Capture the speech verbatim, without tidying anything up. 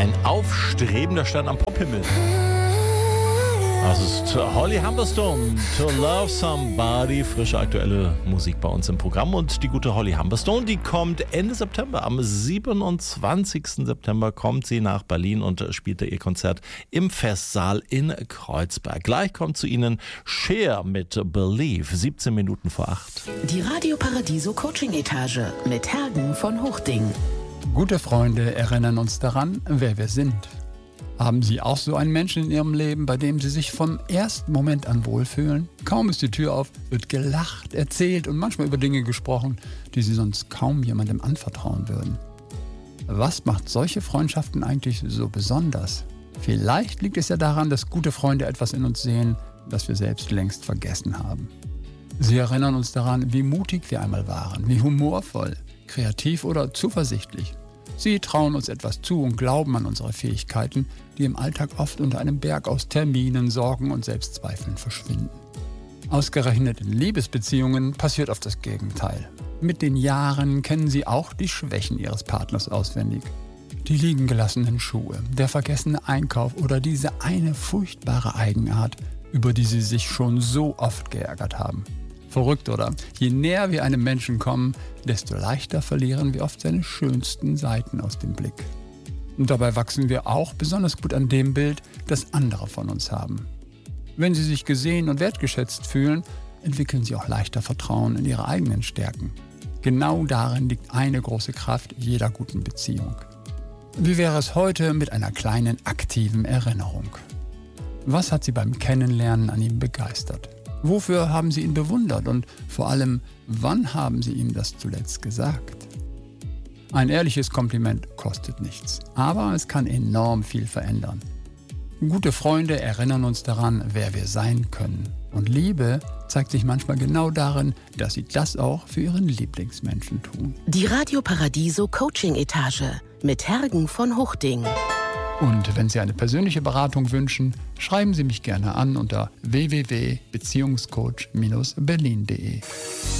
Ein aufstrebender Stern am Pophimmel. Das ist Holly Humberstone, To Love Somebody, frische aktuelle Musik bei uns im Programm. Und die gute Holly Humberstone, die kommt Ende September, am siebenundzwanzigsten September kommt sie nach Berlin und spielt ihr Konzert im Festsaal in Kreuzberg. Gleich kommt zu Ihnen Cher mit Believe, siebzehn Minuten vor acht. Die Radio Paradiso Coaching Etage mit Hergen von Hochding. Gute Freunde erinnern uns daran, wer wir sind. Haben Sie auch so einen Menschen in Ihrem Leben, bei dem Sie sich vom ersten Moment an wohlfühlen? Kaum ist die Tür auf, wird gelacht, erzählt und manchmal über Dinge gesprochen, die Sie sonst kaum jemandem anvertrauen würden. Was macht solche Freundschaften eigentlich so besonders? Vielleicht liegt es ja daran, dass gute Freunde etwas in uns sehen, das wir selbst längst vergessen haben. Sie erinnern uns daran, wie mutig wir einmal waren, wie humorvoll, kreativ oder zuversichtlich. Sie trauen uns etwas zu und glauben an unsere Fähigkeiten, die im Alltag oft unter einem Berg aus Terminen, Sorgen und Selbstzweifeln verschwinden. Ausgerechnet in Liebesbeziehungen passiert oft das Gegenteil. Mit den Jahren kennen Sie auch die Schwächen Ihres Partners auswendig. Die liegen gelassenen Schuhe, der vergessene Einkauf oder diese eine furchtbare Eigenart, über die Sie sich schon so oft geärgert haben. Verrückt, oder? Je näher wir einem Menschen kommen, desto leichter verlieren wir oft seine schönsten Seiten aus dem Blick. Und dabei wachsen wir auch besonders gut an dem Bild, das andere von uns haben. Wenn Sie sich gesehen und wertgeschätzt fühlen, entwickeln Sie auch leichter Vertrauen in Ihre eigenen Stärken. Genau darin liegt eine große Kraft jeder guten Beziehung. Wie wäre es heute mit einer kleinen aktiven Erinnerung? Was hat Sie beim Kennenlernen an ihm begeistert? Wofür haben Sie ihn bewundert und vor allem, wann haben Sie ihm das zuletzt gesagt? Ein ehrliches Kompliment kostet nichts, aber es kann enorm viel verändern. Gute Freunde erinnern uns daran, wer wir sein können. Und Liebe zeigt sich manchmal genau darin, dass sie das auch für ihren Lieblingsmenschen tun. Die Radio Paradiso Coaching Etage mit Hergen von Hochding. Und wenn Sie eine persönliche Beratung wünschen, schreiben Sie mich gerne an unter w w w punkt beziehungscoach Bindestrich berlin punkt de.